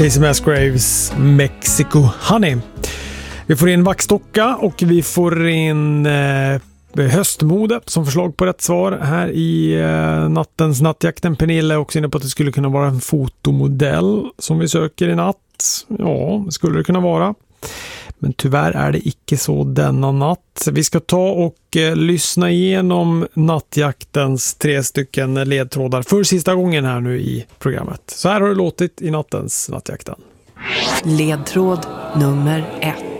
Chasing Musgraves, Mexico Honey. Vi får in vaxdocka och vi får in höstmode som förslag på rätt svar här i nattens nattjakten. Pernilla är också inne på att det skulle kunna vara en fotomodell som vi söker i natt. Ja, det skulle det kunna vara. Men tyvärr är det icke så denna natt. Vi ska ta och lyssna igenom nattjaktens 3 stycken ledtrådar för sista gången här nu i programmet. Så här har det låtit i nattens nattjakten. Ledtråd nummer 1.